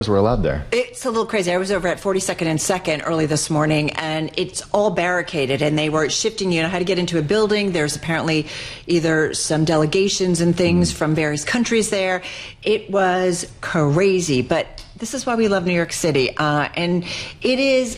were allowed there. It's a little crazy. I was over at 42nd and 2nd early this morning, and it's all barricaded, and they were shifting how to get into a building. There's apparently either some delegations and things from various countries there. It was crazy, but this is why we love New York City. And it is